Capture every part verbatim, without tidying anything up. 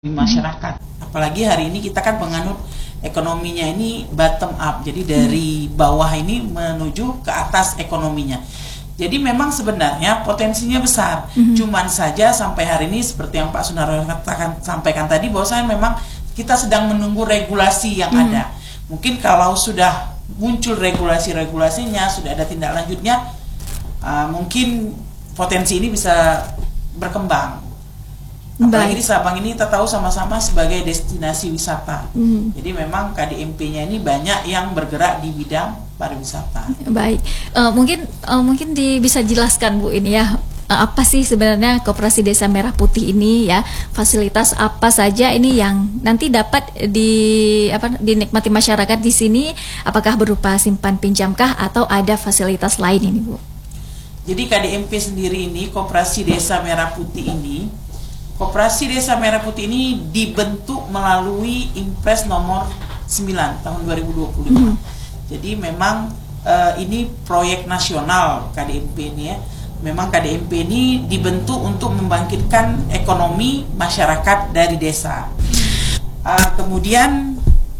di masyarakat. Apalagi hari ini kita kan penganut ekonominya ini bottom up, jadi dari bawah ini menuju ke atas ekonominya. Jadi memang sebenarnya potensinya besar. Mm-hmm. Cuman saja sampai hari ini seperti yang Pak Sunaryo katakan sampaikan tadi, bahwasanya memang kita sedang menunggu regulasi yang mm-hmm. ada. Mungkin kalau sudah muncul regulasi-regulasinya, sudah ada tindak lanjutnya, uh, mungkin potensi ini bisa berkembang. Apalagi di Sabang ini kita tahu sama-sama sebagai destinasi wisata. Hmm. Jadi memang K D M P-nya ini banyak yang bergerak di bidang pariwisata. Baik, uh, mungkin uh, mungkin di, bisa jelaskan Bu ini ya, uh, apa sih sebenarnya Koperasi Desa Merah Putih ini ya, fasilitas apa saja ini yang nanti dapat di apa dinikmati masyarakat di sini, apakah berupa simpan pinjamkah atau ada fasilitas lain ini Bu? Jadi K D M P sendiri ini, Koperasi Desa Merah Putih ini, Koperasi Desa Merah Putih ini dibentuk melalui Impres nomor sembilan tahun dua ribu dua puluh lima. Mm. Jadi memang uh, ini proyek nasional K D M P ini ya. Memang K D M P ini dibentuk untuk membangkitkan ekonomi masyarakat dari desa. Uh, kemudian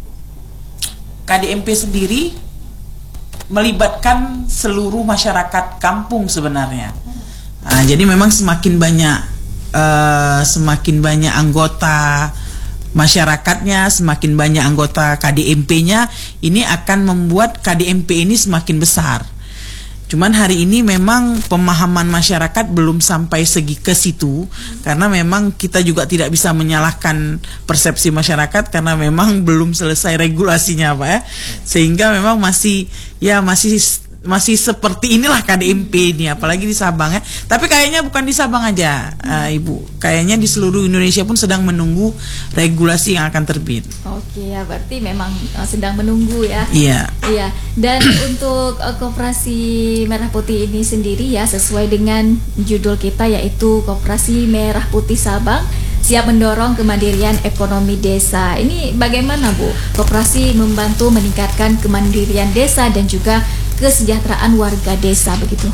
K D M P sendiri melibatkan seluruh masyarakat kampung sebenarnya. Uh, jadi memang semakin banyak Uh, semakin banyak anggota masyarakatnya, semakin banyak anggota K D M P-nya, ini akan membuat K D M P ini semakin besar. Cuman hari ini memang pemahaman masyarakat belum sampai segi ke situ, karena memang kita juga tidak bisa menyalahkan persepsi masyarakat karena memang belum selesai regulasinya Pak ya. Sehingga memang masih ya masih masih seperti inilah K D M P ini, apalagi di Sabang ya. Tapi kayaknya bukan di Sabang aja, uh, Ibu. Kayaknya di seluruh Indonesia pun sedang menunggu regulasi yang akan terbit. Oke ya, berarti memang uh, sedang menunggu ya. Iya. Iya. Dan untuk uh, Koperasi Merah Putih ini sendiri ya, sesuai dengan judul kita yaitu Koperasi Merah Putih Sabang siap mendorong kemandirian ekonomi desa. Ini bagaimana Bu? Koperasi membantu meningkatkan kemandirian desa dan juga kesejahteraan warga desa begitu.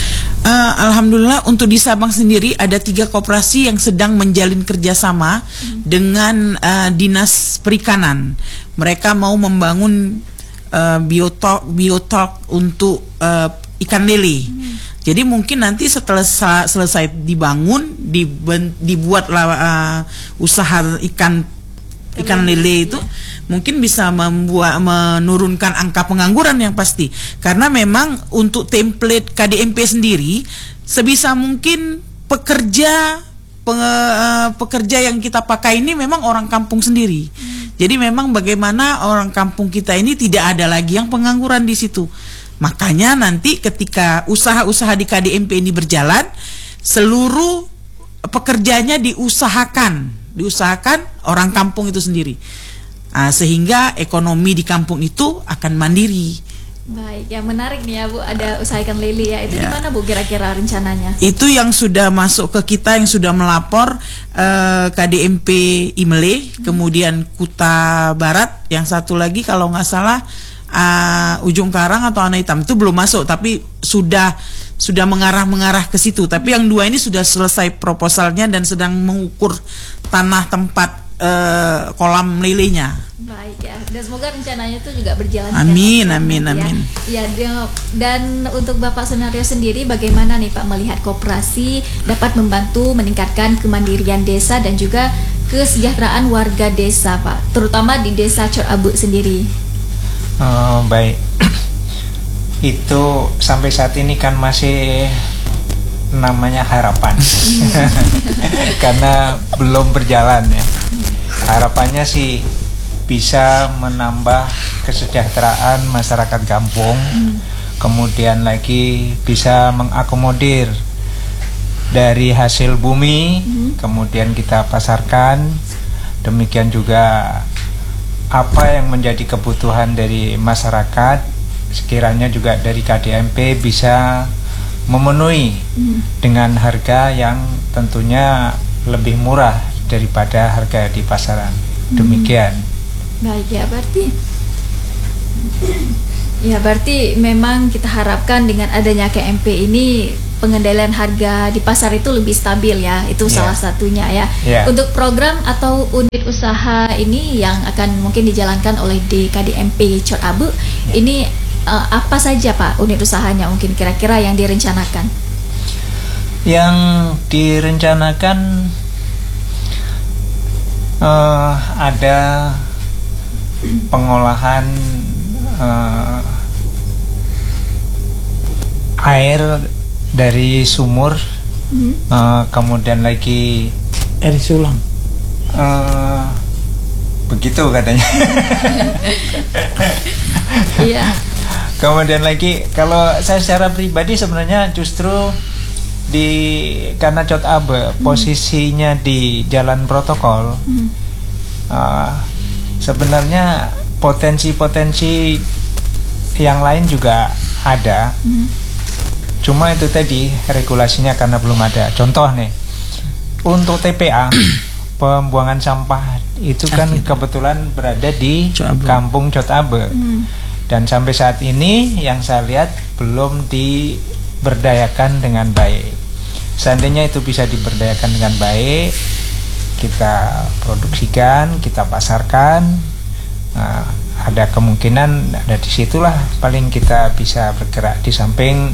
Uh, Alhamdulillah untuk di Sabang sendiri ada tiga koperasi yang sedang menjalin kerjasama hmm. dengan uh, Dinas Perikanan. Mereka mau membangun uh, biotok biotok untuk uh, ikan lele. Hmm. Jadi mungkin nanti setelah selesai dibangun, dibuatlah uh, usaha ikan ikan lele itu, mungkin bisa membuat menurunkan angka pengangguran yang pasti. Karena memang untuk template K D M P sendiri, sebisa mungkin pekerja pe, uh, pekerja yang kita pakai ini memang orang kampung sendiri. Hmm. Jadi memang bagaimana orang kampung kita ini tidak ada lagi yang pengangguran di situ. Makanya nanti ketika usaha-usaha di K D M P ini berjalan, seluruh pekerjanya diusahakan, diusahakan orang kampung itu sendiri, nah, sehingga ekonomi di kampung itu akan mandiri. Baik, yang menarik nih ya Bu, ada usaha ikan lele ya. Itu ya. Gimana Bu kira-kira rencananya? Itu yang sudah masuk ke kita, yang sudah melapor uh, K D M P Imele, hmm. kemudian Kuta Barat, yang satu lagi kalau nggak salah uh, Ujung Karang atau Anak Hitam, itu belum masuk, tapi sudah sudah mengarah-mengarah ke situ. Tapi yang dua ini sudah selesai proposalnya dan sedang mengukur tanah tempat uh, kolam lelenya. Baik ya, dan semoga rencananya itu juga berjalan. Amin, amin, amin. Ya, ya, dan untuk Bapak Sunaryo sendiri, bagaimana nih Pak melihat koperasi dapat membantu meningkatkan kemandirian desa dan juga kesejahteraan warga desa Pak, terutama di desa Cor Abu sendiri? Oh, baik. Itu sampai saat ini kan masih namanya harapan. Karena belum berjalan ya. Harapannya sih bisa menambah kesejahteraan masyarakat kampung, hmm. kemudian lagi bisa mengakomodir dari hasil bumi, hmm. kemudian kita pasarkan. Demikian juga apa yang menjadi kebutuhan dari masyarakat, sekiranya juga dari K D M P bisa memenuhi hmm. dengan harga yang tentunya lebih murah daripada harga di pasaran. Demikian. Hmm. Baik ya, berarti ya berarti memang kita harapkan dengan adanya K M P ini pengendalian harga di pasar itu lebih stabil ya, itu Yeah. salah satunya ya. Yeah. Untuk program atau unit usaha ini yang akan mungkin dijalankan oleh di K D M P Cor Abu, Yeah. ini uh, apa saja Pak unit usahanya mungkin kira-kira yang direncanakan? Yang direncanakan uh, ada pengolahan uh, air dari sumur, Hmm. uh, kemudian lagi Air sulam. uh, begitu katanya. Iya. Kemudian lagi kalau saya secara pribadi sebenarnya justru di karena Cot Abe posisinya di jalan protokol, Hmm. uh, sebenarnya potensi-potensi yang lain juga ada. Hmm. Cuma itu tadi regulasinya karena belum ada. Contoh nih, untuk T P A pembuangan sampah itu kan Akhirnya. kebetulan berada di Cot Abe. Kampung Cot Abe. Hmm. Dan sampai saat ini yang saya lihat belum diberdayakan dengan baik. Seandainya itu bisa diberdayakan dengan baik, kita produksikan, kita pasarkan, nah, ada kemungkinan ada disitulah paling kita bisa bergerak, di samping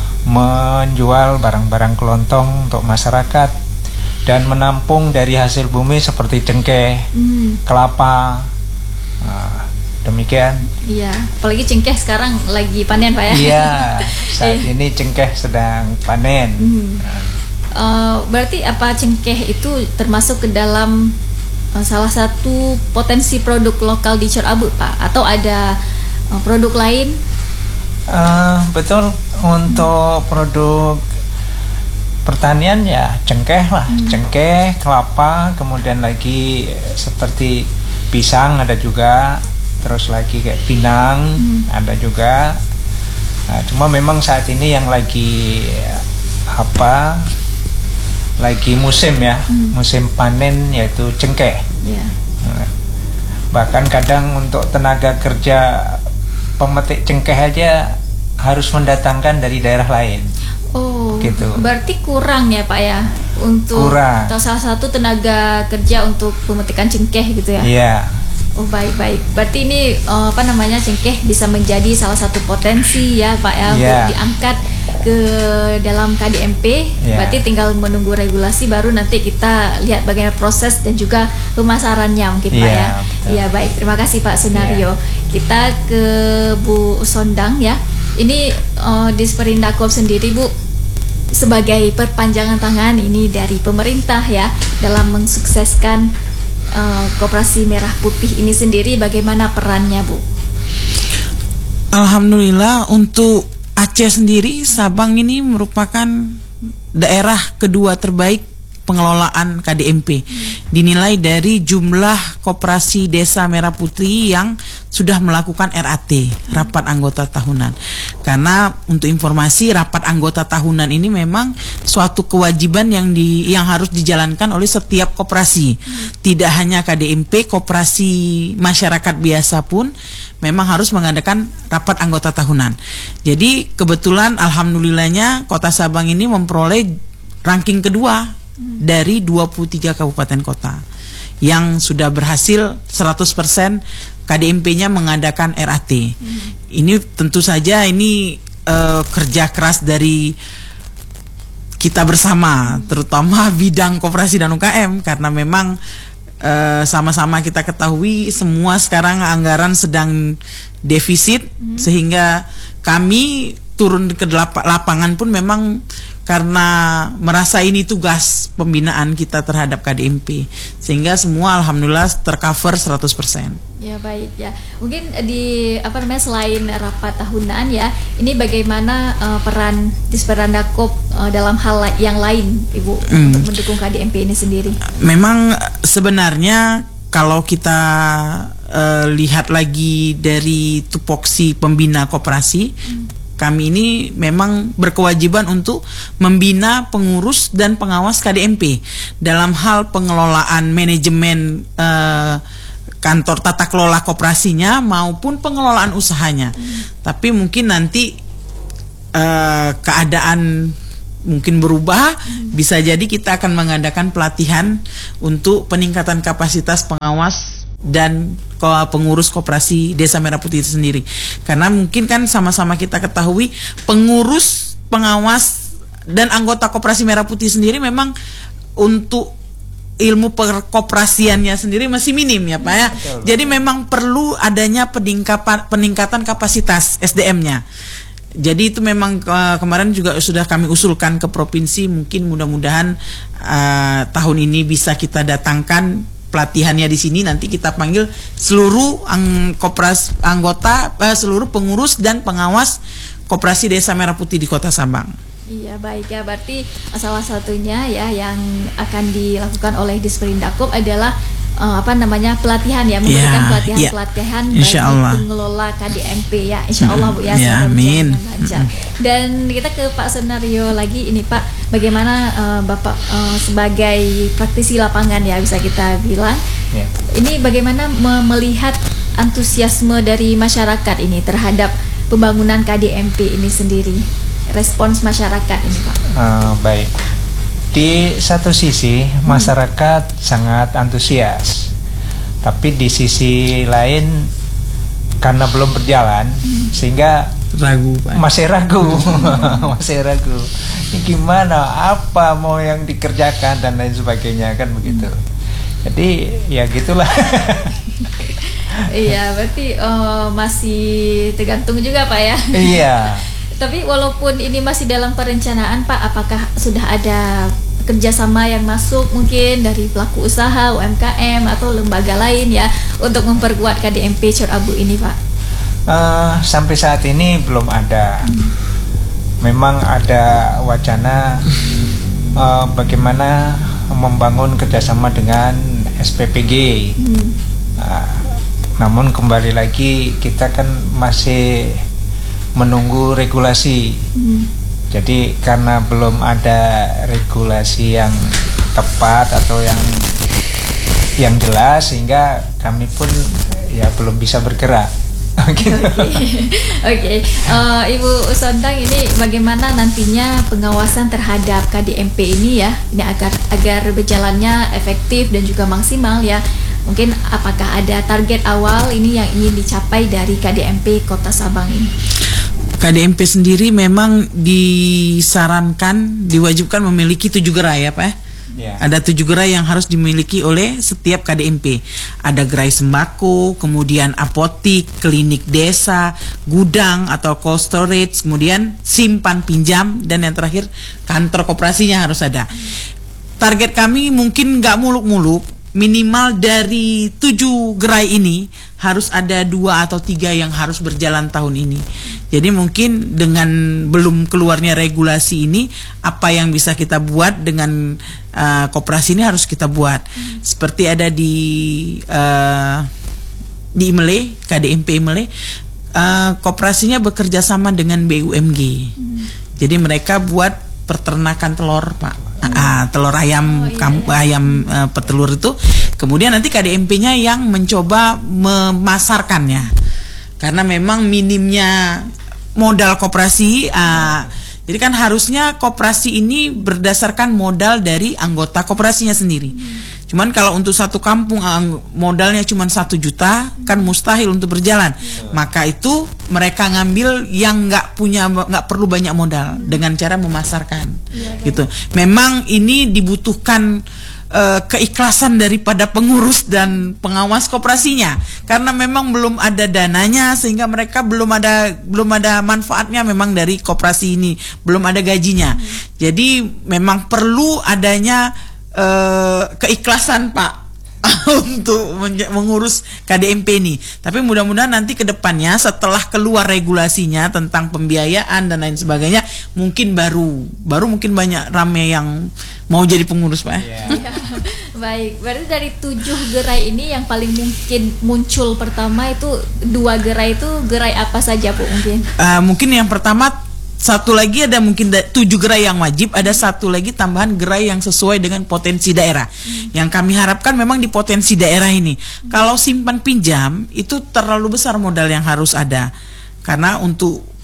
menjual barang-barang kelontong untuk masyarakat dan menampung dari hasil bumi seperti cengkeh, Hmm. kelapa. Nah, demikian. Iya, apalagi cengkeh sekarang lagi panen Pak ya. Iya, saat ini cengkeh sedang panen. Hmm. Uh, berarti apa cengkeh itu termasuk ke dalam uh, salah satu potensi produk lokal di Cor Abu Pak? Atau ada uh, produk lain? Eh, betul, untuk produk pertanian ya cengkeh lah, Hmm. cengkeh, kelapa, kemudian lagi seperti pisang ada juga, terus lagi kayak pinang Hmm. ada juga. Nah, cuma memang saat ini yang lagi apa? Lagi musim ya, Hmm. musim panen yaitu cengkeh. Ya. Nah, bahkan kadang untuk tenaga kerja pemetik cengkeh aja harus mendatangkan dari daerah lain. Oh, Gitu. berarti kurang ya Pak ya untuk Kurang. atau salah satu tenaga kerja untuk pemetikan cengkeh gitu ya? Iya, Oh baik-baik. Berarti ini eh, apa namanya cengkeh bisa menjadi salah satu potensi ya Pak ya untuk Iya. diangkat ke dalam K D M P. Iya. Berarti tinggal menunggu regulasi baru nanti kita lihat bagaimana proses dan juga pemasarannya mungkin Pak Iya, ya. betul. Iya baik. Terima kasih Pak Sunario. Kita ke Bu Sondang ya. Ini eh, di Sperindakob sendiri Bu sebagai perpanjangan tangan ini dari pemerintah ya dalam mensukseskan Uh, Koperasi Merah Putih ini sendiri, bagaimana perannya Bu? Alhamdulillah untuk Aceh sendiri, Sabang ini merupakan daerah kedua terbaik pengelolaan K D M P. Dinilai dari jumlah koperasi desa Merah Putih yang sudah melakukan R A T, rapat anggota tahunan. Karena untuk informasi, rapat anggota tahunan ini memang suatu kewajiban yang di yang harus dijalankan oleh setiap koperasi. Tidak hanya K D M P, koperasi masyarakat biasa pun memang harus mengadakan rapat anggota tahunan. Jadi kebetulan alhamdulillahnya Kota Sabang ini memperoleh ranking kedua dari dua puluh tiga kabupaten kota yang sudah berhasil seratus persen K D M P-nya mengadakan R A T. Hmm. Ini tentu saja ini uh, kerja keras dari kita bersama, terutama bidang koperasi dan U K M, karena memang uh, sama-sama kita ketahui semua sekarang anggaran sedang defisit, hmm. sehingga kami turun ke lapangan pun memang karena merasa ini tugas pembinaan kita terhadap K D M P, sehingga semua alhamdulillah tercover seratus persen. Ya baik ya. Mungkin di apa namanya selain rapat tahunan ya, ini bagaimana uh, peran Disperandakop uh, dalam hal la- yang lain Ibu Hmm. untuk mendukung K D M P ini sendiri? Memang sebenarnya kalau kita uh, lihat lagi dari tupoksi pembina koperasi, hmm. kami ini memang berkewajiban untuk membina pengurus dan pengawas K D M P dalam hal pengelolaan manajemen uh, kantor tata kelola koperasinya maupun pengelolaan usahanya. Hmm. Tapi mungkin nanti uh, keadaan mungkin berubah, hmm. bisa jadi kita akan mengadakan pelatihan untuk peningkatan kapasitas pengawas dan pengurus koperasi Desa Merah Putih itu sendiri. Karena mungkin kan sama-sama kita ketahui pengurus, pengawas dan anggota koperasi Merah Putih sendiri memang untuk ilmu perkoperasiannya sendiri masih minim ya Pak ya. Betul. Jadi memang perlu adanya peningkatan peningkatan kapasitas S D M-nya. Jadi itu memang uh, kemarin juga sudah kami usulkan ke provinsi, mungkin mudah-mudahan uh, tahun ini bisa kita datangkan pelatihannya di sini, nanti kita panggil seluruh ang koperasi anggota, uh, seluruh pengurus dan pengawas Koperasi Desa Merah Putih di Kota Sabang. Iya baik ya, berarti salah satunya ya yang akan dilakukan oleh Disperindakom adalah uh, apa namanya pelatihan ya, memberikan pelatihan-pelatihan yeah, yeah. bagi pengelola K D M P ya, Insya Allah Bu ya, yeah, amin. Mm. Dan kita ke Pak Sunario lagi ini Pak, bagaimana uh, Bapak uh, sebagai praktisi lapangan ya bisa kita bilang, yeah. ini bagaimana me melihat antusiasme dari masyarakat ini terhadap pembangunan K D M P ini sendiri, respons masyarakat ini Pak? Uh, baik. Di satu sisi masyarakat hmm. sangat antusias, tapi di sisi lain karena belum berjalan hmm. sehingga ragu Pak. Masih ragu, masih ragu. Ini gimana? Apa mau yang dikerjakan dan lain sebagainya kan begitu. Hmm. Jadi ya gitulah. Iya, berarti uh, masih tergantung juga Pak ya. Iya. Tapi walaupun ini masih dalam perencanaan Pak, apakah sudah ada kerjasama yang masuk mungkin dari pelaku usaha, U M K M atau lembaga lain ya untuk memperkuat K D M P Cor Abu ini Pak? Uh, sampai saat ini belum ada. Hmm. Memang ada wacana uh, bagaimana membangun kerjasama dengan S P P G. Hmm. Uh, namun kembali lagi kita kan masih menunggu regulasi. Hmm. Jadi karena belum ada regulasi yang tepat atau yang yang jelas sehingga kami pun ya belum bisa bergerak. Oke. Oke. Uh, Ibu Sondang, ini bagaimana nantinya pengawasan terhadap K D M P ini ya, ini agar agar berjalannya efektif dan juga maksimal ya. Mungkin apakah ada target awal ini yang ingin dicapai dari K D M P Kota Sabang ini? K D M P sendiri memang disarankan, diwajibkan memiliki tujuh gerai ya Pak. Yeah. Ada tujuh gerai yang harus dimiliki oleh setiap K D M P. Ada gerai sembako, kemudian apotik, klinik desa, gudang atau cold storage, kemudian simpan pinjam, dan yang terakhir kantor koperasinya harus ada. Target kami mungkin nggak muluk-muluk, minimal dari tujuh gerai ini harus ada dua atau tiga yang harus berjalan tahun ini. Jadi mungkin dengan belum keluarnya regulasi ini, apa yang bisa kita buat dengan uh, koperasi ini harus kita buat. Hmm. Seperti ada di uh, di Imele, K D M P Imele, uh, koperasinya bekerja sama dengan B U M G. Hmm. Jadi mereka buat peternakan telur Pak. Hmm. Uh, telur ayam, oh, iya, kam, iya. ayam uh, petelur itu. Kemudian nanti K D M P-nya yang mencoba memasarkannya. Karena memang minimnya modal koperasi, uh, jadi kan harusnya koperasi ini berdasarkan modal dari anggota koperasinya sendiri. Hmm. Cuman kalau untuk satu kampung uh, modalnya cuma satu juta, hmm. kan mustahil untuk berjalan. Hmm. Maka itu mereka ngambil yang nggak punya, nggak perlu banyak modal, hmm. dengan cara memasarkan, hmm. gitu. Memang ini dibutuhkan Uh, keikhlasan daripada pengurus dan pengawas koperasinya, karena memang belum ada dananya sehingga mereka belum ada belum ada manfaatnya memang dari koperasi ini, belum ada gajinya. Hmm. Jadi memang perlu adanya uh, keikhlasan Pak untuk mengurus K D M P ini. Tapi mudah-mudahan nanti ke depannya setelah keluar regulasinya tentang pembiayaan dan lain sebagainya, mungkin baru baru mungkin banyak rame yang mau jadi pengurus Pak. Yeah. Baik, berarti dari tujuh gerai ini yang paling mungkin muncul pertama itu dua gerai, itu gerai apa saja Bu mungkin? Uh, mungkin yang pertama, satu lagi ada mungkin da- tujuh gerai yang wajib, ada satu lagi tambahan gerai yang sesuai dengan potensi daerah. Hmm. Yang kami harapkan memang di potensi daerah ini. Hmm. Kalau simpan pinjam itu terlalu besar modal yang harus ada. Karena untuk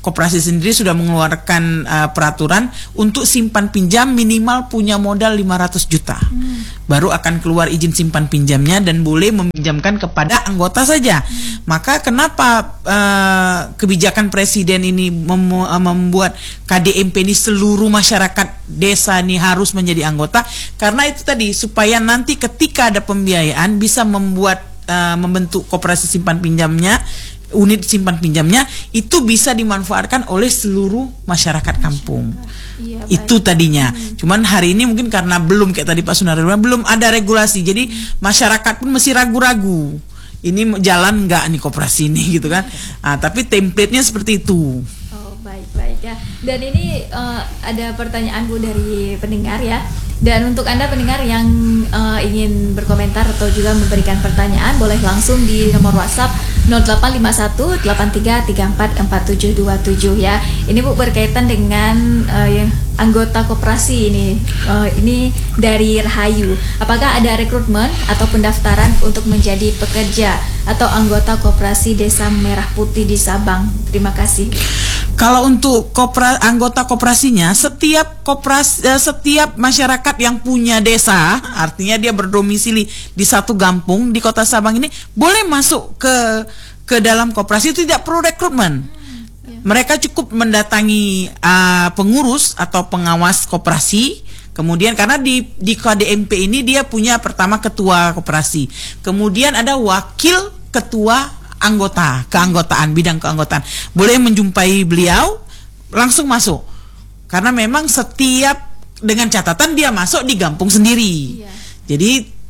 koperasi sendiri sudah mengeluarkan uh, peraturan untuk simpan pinjam minimal punya modal lima ratus juta. Hmm. Baru akan keluar izin simpan pinjamnya dan boleh meminjamkan kepada anggota saja. Hmm. Maka kenapa uh, kebijakan presiden ini mem- membuat K D M P ini seluruh masyarakat desa ini harus menjadi anggota? Karena itu tadi, supaya nanti ketika ada pembiayaan bisa membuat uh, membentuk koperasi simpan pinjamnya, unit simpan pinjamnya itu bisa dimanfaatkan oleh seluruh masyarakat kampung. Iya, itu tadinya. Hmm. Cuman hari ini mungkin karena belum, kayak tadi Pak Sunaryo bilang, belum ada regulasi. Jadi hmm. masyarakat pun masih ragu-ragu. Ini jalan nggak nih koperasi ini gitu kan. Nah, tapi template-nya seperti itu. Oh, baik-baik ya. Dan ini uh, ada pertanyaan Bu dari pendengar ya. Dan untuk Anda pendengar yang uh, ingin berkomentar atau juga memberikan pertanyaan, boleh langsung di nomor WhatsApp nol delapan lima satu delapan tiga tiga empat empat tujuh dua tujuh ya. Ini Bu berkaitan dengan uh, yang anggota koperasi ini. Uh, ini dari Rahayu. Apakah ada rekrutmen atau pendaftaran untuk menjadi pekerja atau anggota koperasi Desa Merah Putih di Sabang? Terima kasih. Kalau untuk kopra, anggota koperasinya, setiap koperasi, eh, setiap masyarakat yang punya desa, artinya dia berdomisili di satu kampung di Kota Sabang ini, boleh masuk ke ke dalam koperasi, itu tidak perlu rekrutmen. Mereka cukup mendatangi uh, pengurus atau pengawas koperasi. Kemudian karena di di K D M P ini dia punya pertama ketua koperasi, kemudian ada wakil ketua anggota, keanggotaan, bidang keanggotaan. Boleh menjumpai beliau, langsung masuk. Karena memang setiap, dengan catatan dia masuk di kampung sendiri. Iya. Jadi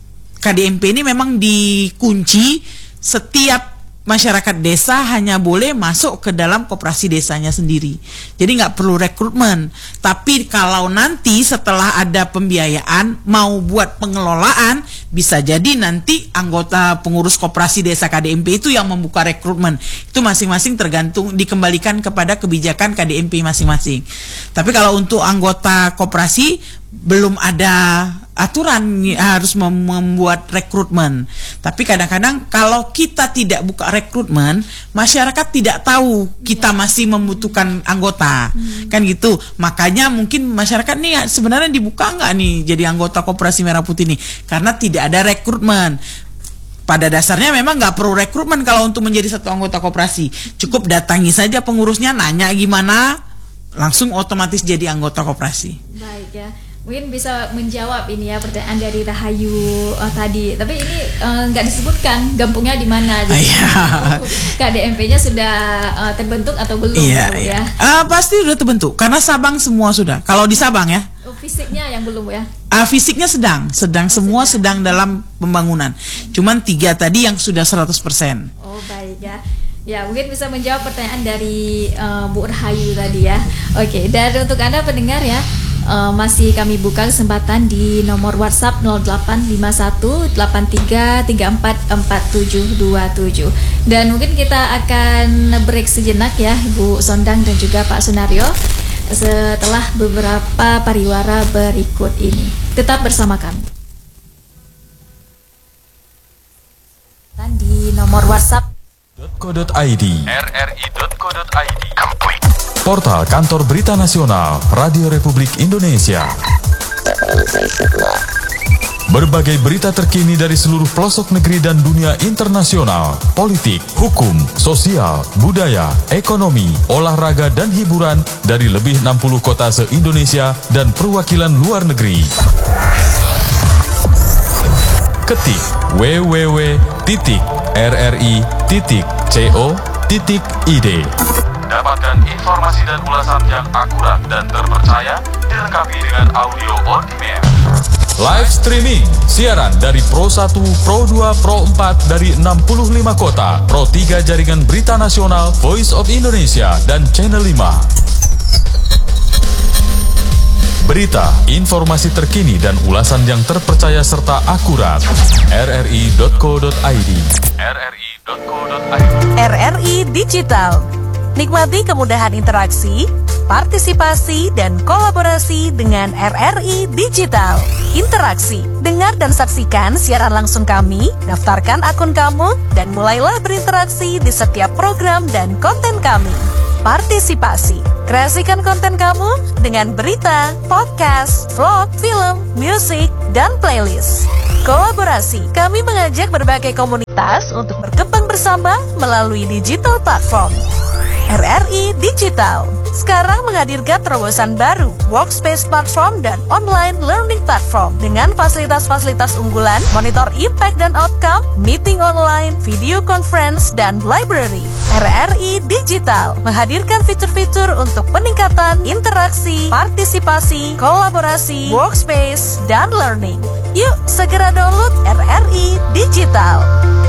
K D M P ini memang dikunci, setiap masyarakat desa hanya boleh masuk ke dalam koperasi desanya sendiri. Jadi nggak perlu rekrutmen. Tapi kalau nanti setelah ada pembiayaan mau buat pengelolaan, bisa jadi nanti anggota pengurus koperasi desa K D M P itu yang membuka rekrutmen. Itu masing-masing tergantung, dikembalikan kepada kebijakan K D M P masing-masing. Tapi kalau untuk anggota koperasi belum ada aturan harus mem- membuat rekrutmen. Tapi kadang-kadang kalau kita tidak buka rekrutmen, masyarakat tidak tahu kita masih membutuhkan anggota. Hmm. Kan gitu. Makanya mungkin masyarakat nih sebenarnya dibuka nggak nih jadi anggota Koperasi Merah Putih nih? Karena tidak ada rekrutmen. Pada dasarnya memang nggak perlu rekrutmen kalau untuk menjadi satu anggota koperasi. Cukup datangi saja pengurusnya, nanya gimana, langsung otomatis jadi anggota koperasi. Baik ya. Mungkin bisa menjawab ini ya pertanyaan dari Rahayu uh, tadi. Tapi ini nggak uh, disebutkan kampungnya di mana. Jadi yeah. K D M P-nya sudah uh, terbentuk atau belum? Yeah, yeah. ya? Uh, pasti sudah terbentuk karena Sabang semua sudah. Kalau di Sabang ya. Oh, fisiknya yang belum ya? Uh, fisiknya sedang, sedang oh, semua sedang. sedang dalam pembangunan. Cuman tiga tadi yang sudah seratus persen. Oh baik ya. Ya, mungkin bisa menjawab pertanyaan dari uh, Bu Rahayu tadi ya. Oke, dan untuk Anda pendengar ya, Uh, masih kami buka kesempatan di nomor WhatsApp nol delapan lima satu delapan tiga tiga empat empat tujuh dua tujuh. Dan mungkin kita akan break sejenak ya Ibu Sondang dan juga Pak Sunaryo setelah beberapa pariwara berikut ini. Tetap bersama kami. Dan di nomor WhatsApp .co dot i d r r i dot co dot i d Portal Kantor Berita Nasional Radio Republik Indonesia. Berbagai berita terkini dari seluruh pelosok negeri dan dunia internasional, politik, hukum, sosial, budaya, ekonomi, olahraga dan hiburan dari lebih enam puluh kota se-Indonesia dan perwakilan luar negeri. Ketik w w w titik r r i titik co titik i d. Dapatkan informasi dan ulasan yang akurat dan terpercaya, dilengkapi dengan audio on demand. Live streaming, siaran dari Pro satu, Pro dua, Pro empat dari enam puluh lima kota, Pro tiga Jaringan Berita Nasional, Voice of Indonesia, dan Channel lima. Berita, informasi terkini dan ulasan yang terpercaya serta akurat. r r i dot co dot i d r r i dot co dot i d R R I Digital. Nikmati kemudahan interaksi, partisipasi, dan kolaborasi dengan R R I Digital. Interaksi, dengar dan saksikan siaran langsung kami, daftarkan akun kamu, dan mulailah berinteraksi di setiap program dan konten kami. partisipasi. Kreasikan konten kamu dengan berita, podcast, vlog, film, musik, dan playlist. Kolaborasi, kami mengajak berbagai komunitas untuk berkembang bersama melalui digital platform. R R I Digital sekarang menghadirkan terobosan baru, workspace platform dan online learning platform dengan fasilitas-fasilitas unggulan, monitor impact dan outcome, meeting online, video conference, dan library. R R I Digital menghadirkan fitur-fitur untuk peningkatan interaksi, partisipasi, kolaborasi, workspace, dan learning. Yuk segera download R R I Digital.